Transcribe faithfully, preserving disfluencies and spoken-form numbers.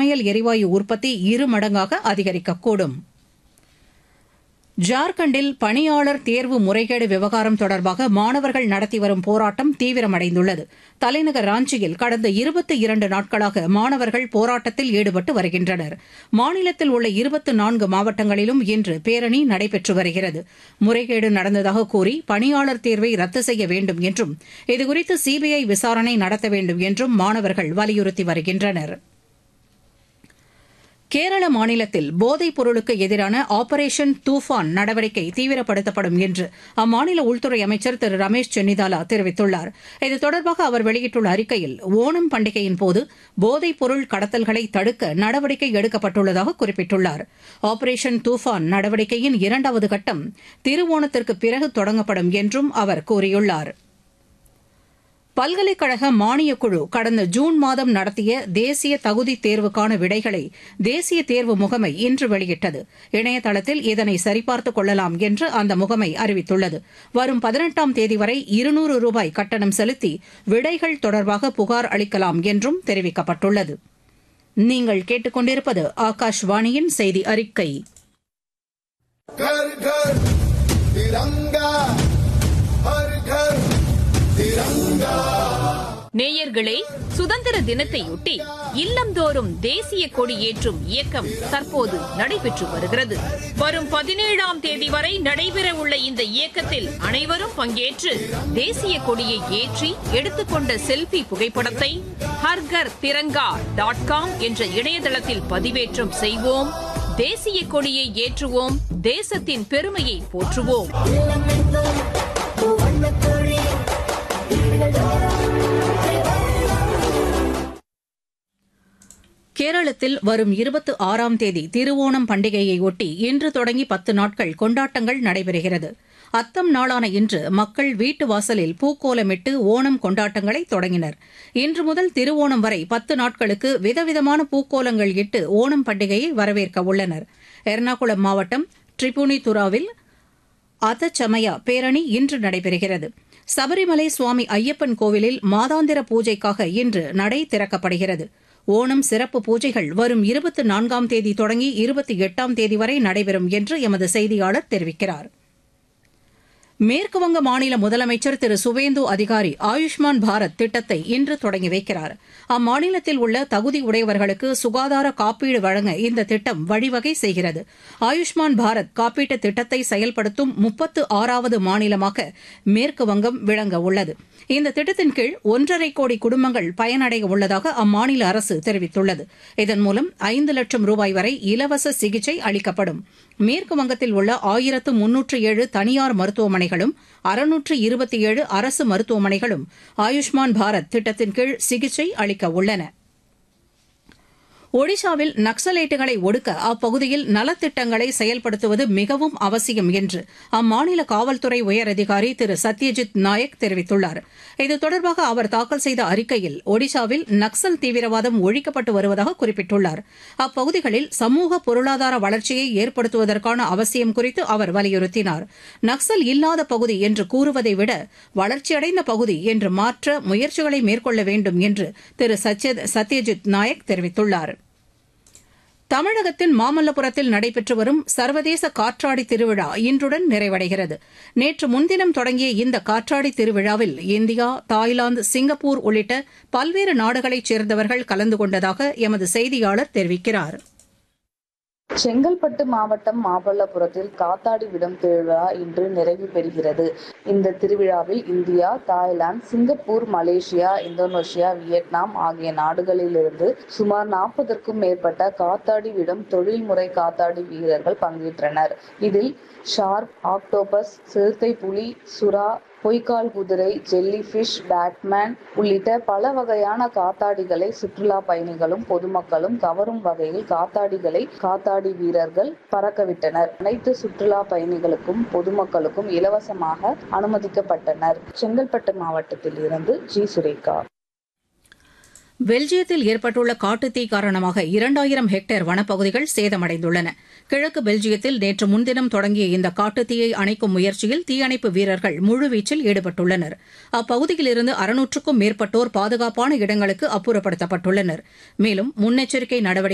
சமையல் எரிவாயு உற்பத்தி இரு மடங்காக அதிகரிக்கக்கூடும். ஜார்க்கண்டில் பணியாளர் தேர்வு முறைகேடு விவகாரம் தொடர்பாக மாணவர்கள் நடத்தி வரும் போராட்டம் தீவிரமடைந்துள்ளது. தலைநகர் ராஞ்சியில் கடந்த இருபத்தி இரண்டு நாட்களாக மாணவர்கள் போராட்டத்தில் ஈடுபட்டு வருகின்றனர். மாநிலத்தில் உள்ள இருபத்தி நான்கு மாவட்டங்களிலும் இன்று பேரணி நடைபெற்று வருகிறது. முறைகேடு நடந்ததாக கூறி பணியாளர் தேர்வை ரத்து செய்ய வேண்டும் என்றும் இதுகுறித்து சிபிஐ விசாரணை நடத்த வேண்டும் என்றும் மாணவர்கள் வலியுறுத்தி வருகின்றனர். கேரள மாநிலத்தில் போதைப் பொருளுக்கு எதிரான ஆபரேஷன் தூஃபான் நடவடிக்கை தீவிரப்படுத்தப்படும் என்று அம்மாநில உள்துறை அமைச்சர் திரு ரமேஷ் சென்னிதாலா தெரிவித்துள்ளார். இது தொடர்பாக அவர் வெளியிட்டுள்ள அறிக்கையில் ஓணம் பண்டிகையின்போது போதைப் பொருள் கடத்தல்களை தடுக்க நடவடிக்கை எடுக்கப்பட்டுள்ளதாக குறிப்பிட்டுள்ளார். ஆபரேஷன் தூஃபான் நடவடிக்கையின் இரண்டாவது கட்டம் திருவோணத்திற்கு பிறகு தொடங்கப்படும் என்றும் அவர் கூறியுள்ளார். பல்கலைக்கழக மானியக்குழு கடந்த ஜூன் மாதம் நடத்திய தேசிய தகுதி தேர்வுக்கான விடைகளை தேசிய தேர்வு முகமை இன்று வெளியிட்டது. இணையதளத்தில் இதனை சரிபார்த்துக் கொள்ளலாம் என்று அந்த முகமை அறிவித்துள்ளது. வரும் பதினெட்டாம் தேதி வரை இருநூறு ரூபாய் கட்டணம் செலுத்தி விடைகள் தொடர்பாக புகார் அளிக்கலாம் என்றும் தெரிவிக்கப்பட்டுள்ளது. நீங்கள் கேட்டுக்கொண்டிருப்பது ஆகாஷ்வாணியின் செய்தி அறிக்கை. நேயர்களே, சுதந்திர தினத்தையொட்டி இல்லந்தோறும் தேசிய கொடி ஏற்றும் இயக்கம் தற்போது நடைபெற்று வருகிறது. வரும் பதினேழாம் தேதி வரை நடைபெறவுள்ள இந்த இயக்கத்தில் அனைவரும் பங்கேற்று தேசிய கொடியை ஏற்றி எடுத்துக்கொண்ட செல்பி புகைப்படத்தை ஹர்கர் திரங்கா டாட் காம் என்ற இணையதளத்தில் பதிவேற்றம் செய்வோம். தேசிய கொடியை ஏற்றுவோம். தேசத்தின் பெருமையை போற்றுவோம். கேரளத்தில் வரும் இருபத்தி ஆறாம் தேதி திருவோணம் பண்டிகையையொட்டி இன்று தொடங்கி பத்து நாட்கள் கொண்டாட்டங்கள் நடைபெறுகிறது. அத்தம் நாளான இன்று மக்கள் வீட்டு வாசலில் பூக்கோலமிட்டு ஓணம் கொண்டாட்டங்களை தொடங்கினர். இன்று முதல் திருவோணம் வரை பத்து நாட்களுக்கு விதவிதமான பூக்கோலங்கள் இட்டு ஓணம் பண்டிகையை வரவேற்க உள்ளனர். எர்ணாகுளம் மாவட்டம் ட்ரிபுனிதுராவில் அதச்சமயா பேரணி இன்று நடைபெறுகிறது. சபரிமலை சுவாமி ஐயப்பன் கோவிலில் மாதாந்திர பூஜைக்காக இன்று நடை திறக்கப்படுகிறது. ஓணம் சிறப்பு பூஜைகள் வரும் இருபத்தி நான்காம் தேதி தொடங்கி இருபத்தி எட்டாம் தேதி வரை நடைபெறும் என்று எமது செய்தியாளர் தெரிவிக்கிறார். மேற்குவங்க மாநில முதலமைச்சர் திரு சுவேந்து அதிகாரி ஆயுஷ்மான் பாரத் திட்டத்தை இன்று தொடங்கி வைக்கிறார். அம்மாநிலத்தில் உள்ள தகுதி உடையவர்களுக்கு சுகாதார காப்பீடு வழங்க இந்த திட்டம் வழிவகை செய்கிறது. ஆயுஷ்மான் பாரத் காப்பீட்டு திட்டத்தை செயல்படுத்தும் முப்பத்து ஆறாவது மாநிலமாக மேற்குவங்கம் விளங்க உள்ளது. இந்த திட்டத்தின் கீழ் ஒன்றரை கோடி குடும்பங்கள் பயனடைய உள்ளதாக அம்மாநில அரசு தெரிவித்துள்ளது. இதன் மூலம் ஐந்து லட்சம் ரூபாய் வரை இலவச சிகிச்சை அளிக்கப்படும். மேற்குவங்கத்தில் உள்ள ஆயிரத்து முன்னூற்று ஏழு தனியார் மருத்துவமனைகளும் அறுநூற்று இருபத்தி ஏழு அரசு மருத்துவமனைகளும் ஆயுஷ்மான் பாரத் திட்டத்தின் கீழ் சிகிச்சை அளிக்க உள்ளன. ஒடிஷாவில் நக்சலைட்டுகளை ஒடுக்க அப்பகுதியில் நலத்திட்டங்களை செயல்படுத்துவது மிகவும் அவசியம் என்று அம்மாநில காவல்துறை உயரதிகாரி திரு சத்யஜித் நாயக் தெரிவித்துள்ளார். இது தொடர்பாக அவர் தாக்கல் செய்த அறிக்கையில் ஒடிஷாவில் நக்சல் தீவிரவாதம் ஒழிக்கப்பட்டு வருவதாக குறிப்பிட்டுள்ளார். அப்பகுதிகளில் சமூக பொருளாதார வளர்ச்சியை ஏற்படுத்துவதற்கான அவசியம் குறித்து அவர் வலியுறுத்தினார். நக்சல் இல்லாத பகுதி என்று கூறுவதை விட வளர்ச்சியடைந்த பகுதி என்று மாற்ற முயற்சிகளை மேற்கொள்ள வேண்டும் என்று திரு சத்யஜித் நாயக் தெரிவித்துள்ளார். தமிழகத்தின் மாமல்லபுரத்தில் நடைபெற்று வரும் சர்வதேச காற்றாடி திருவிழா இன்றுடன் நிறைவடைகிறது. நேற்று முன்தினம் தொடங்கிய இந்த காற்றாடி திருவிழாவில் இந்தியா, தாய்லாந்து, சிங்கப்பூர் உள்ளிட்ட பல்வேறு நாடுகளைச் சேர்ந்தவர்கள் கலந்து கொண்டதாக எமது செய்தியாளர் தெரிவிக்கிறார். செங்கல்பட்டு மாவட்டம் மாமல்லபுரத்தில் காத்தாடி விடும் திருவிழா இன்று நிறைவு பெறுகிறது. இந்த திருவிழாவில் India, Thailand, Singapore, Malaysia, Indonesia, Vietnam ஆகிய நாடுகளிலிருந்து சுமார் நாற்பதற்கும் மேற்பட்ட காத்தாடி விடும் தொழில்முறை காத்தாடி வீரர்கள் பங்கேற்றனர். இதில் ஷார்க், ஆக்டோபஸ், சிறுத்தை புலி, சுறா, பொய்க்கால் குதிரை, ஜெல்லி பிஷ், பேட்மேன் உள்ளிட்ட பல வகையான காத்தாடிகளை சுற்றுலா பயணிகளும் பொதுமக்களும் கவரும் வகையில் காத்தாடிகளை காத்தாடி வீரர்கள் பறக்கவிட்டனர். அனைத்து சுற்றுலா பயணிகளுக்கும் பொதுமக்களுக்கும் இலவசமாக அனுமதிக்கப்பட்டனர். செங்கல்பட்டு மாவட்டத்தில் இருந்து ஜி சுரேகா. பெல்ஜியத்தில் ஏற்பட்டுள்ள காட்டுத்தீ காரணமாக இரண்டாயிரம் ஹெக்டேர் வனப்பகுதிகள் சேதமடைந்துள்ளன. கிழக்கு பெல்ஜியத்தில் நேற்று முன்தினம் தொடங்கிய இந்த காட்டுத்தீயை அணைக்கும் முயற்சியில் தீயணைப்பு வீரர்கள் முழுவீச்சில் ஈடுபட்டுள்ளனர். அப்பகுதியிலிருந்து அறுநூற்றுக்கும் மேற்பட்டோர் பாதுகாப்பான இடங்களுக்கு அப்புறப்படுத்தப்பட்டுள்ளனர். மேலும் முன்னெச்சரிக்கை நடவடிக்கை